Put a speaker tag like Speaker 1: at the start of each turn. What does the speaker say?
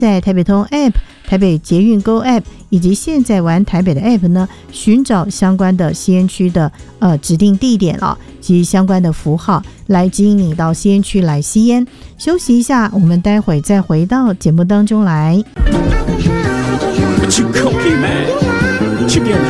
Speaker 1: 在台北通 App、台北捷运 Go App 以及现在玩台北的 App 呢，寻找相关的西园区的指定地点及相关的符号，来指引你到西园区来吸烟。休息一下，我们待会再回到节目当中来。